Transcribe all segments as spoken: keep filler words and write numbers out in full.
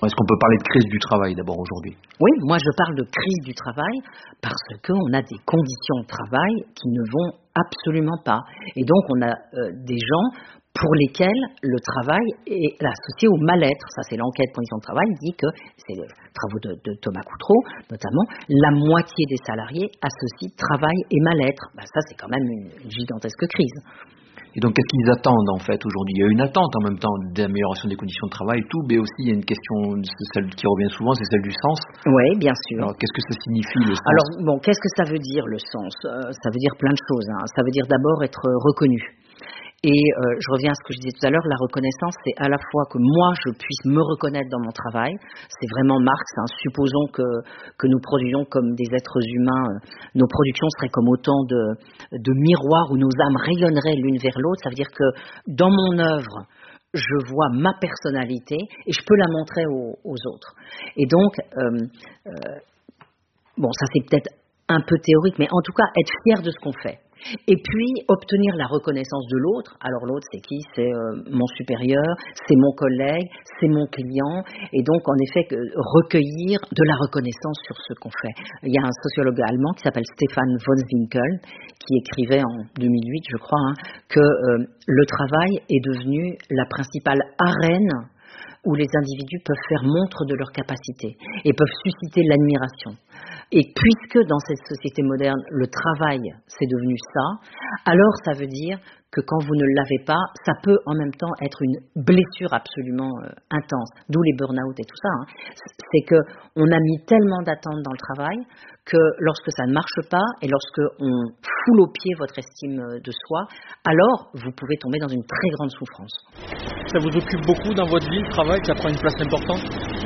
Est-ce qu'on peut parler de crise du travail d'abord aujourd'hui? Oui, moi je parle de crise du travail parce qu'on a des conditions de travail qui ne vont absolument pas. Et donc on a euh, des gens pour lesquels le travail est associé au mal-être. Ça, c'est l'enquête conditions de travail, dit que, c'est les travaux de, de Thomas Coutreau notamment, la moitié des salariés associent travail et mal-être. Ben, ça, c'est quand même une, une gigantesque crise. Et donc, qu'est-ce qu'ils attendent, en fait, aujourd'hui? Il y a une attente, en même temps, d'amélioration des conditions de travail et tout, mais aussi, il y a une question, c'est celle qui revient souvent, c'est celle du sens. Oui, bien sûr. Alors, qu'est-ce que ça signifie, le sens? Alors, bon, qu'est-ce que ça veut dire, le sens? euh, Ça veut dire plein de choses. Hein. Ça veut dire d'abord être reconnu. Et euh, je reviens à ce que je disais tout à l'heure, la reconnaissance, c'est à la fois que moi, je puisse me reconnaître dans mon travail. C'est vraiment Marx. Hein. Supposons que, que nous produisions comme des êtres humains, euh, nos productions seraient comme autant de, de miroirs où nos âmes rayonneraient l'une vers l'autre. Ça veut dire que dans mon œuvre, je vois ma personnalité et je peux la montrer aux, aux autres. Et donc, euh, euh, bon, ça c'est peut-être un peu théorique, mais en tout cas, être fier de ce qu'on fait. Et puis, obtenir la reconnaissance de l'autre. Alors l'autre, c'est qui? C'est euh, mon supérieur, c'est mon collègue, c'est mon client. Et donc, en effet, que, recueillir de la reconnaissance sur ce qu'on fait. Il y a un sociologue allemand qui s'appelle Stefan von Zinkel, qui écrivait en deux mille huit, je crois, hein, que euh, le travail est devenu la principale arène où les individus peuvent faire montre de leurs capacités et peuvent susciter l'admiration. Et puisque dans cette société moderne, le travail, c'est devenu ça, alors ça veut dire que quand vous ne l'avez pas, ça peut en même temps être une blessure absolument euh, intense, d'où les burn-out et tout ça. Hein. C'est qu'on a mis tellement d'attentes dans le travail que lorsque ça ne marche pas et lorsque on foule au pied votre estime de soi, alors vous pouvez tomber dans une très grande souffrance. Ça vous occupe beaucoup dans votre vie, le travail, ça prend une place importante?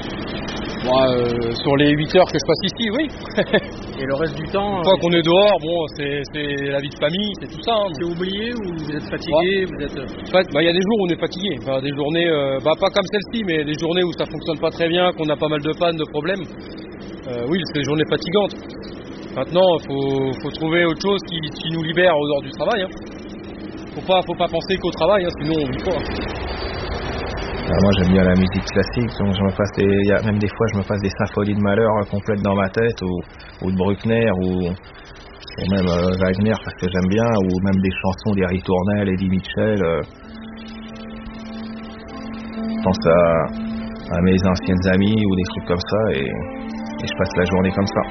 Moi, euh, sur les huit heures que je passe ici, oui. Et le reste du temps? Une fois euh, qu'on est dehors, bon, c'est, c'est la vie de famille, c'est tout ça. Hein. C'est oublié ou vous êtes fatigué? Ouais. Vous êtes... En fait, bah, y a des jours où on est fatigué. Enfin, des journées, euh, bah, pas comme celle-ci, mais des journées où ça fonctionne pas très bien, qu'on a pas mal de pannes, de problèmes. Euh, oui, c'est des journées fatigantes. Maintenant, il faut, faut trouver autre chose qui, qui nous libère au dehors du travail. Hein. Faut pas, faut pas penser qu'au travail, hein, sinon on vit pas. Alors moi j'aime bien la musique classique, donc je me passe des, y a, même des fois je me passe des symphonies de malheur euh, complètes dans ma tête, ou, ou de Bruckner, ou, ou même euh, Wagner parce que j'aime bien, ou même des chansons d'Ery Tournel, Eddie Mitchell. Euh, je pense à, à mes anciennes amies ou des trucs comme ça, et, et je passe la journée comme ça.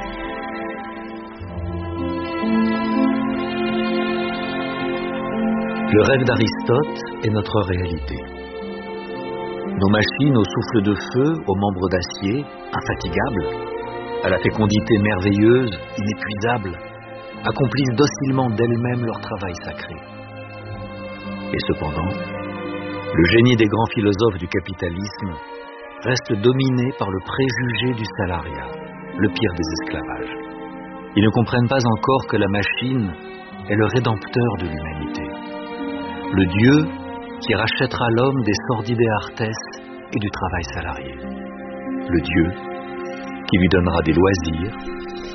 Le rêve d'Aristote est notre réalité. Nos machines au souffle de feu, aux membres d'acier, infatigables, à la fécondité merveilleuse, inépuisable, accomplissent docilement d'elles-mêmes leur travail sacré. Et cependant, le génie des grands philosophes du capitalisme reste dominé par le préjugé du salariat, le pire des esclavages. Ils ne comprennent pas encore que la machine est le rédempteur de l'humanité, le Dieu qui rachètera l'homme des sordidés artesses et du travail salarié. Le Dieu qui lui donnera des loisirs,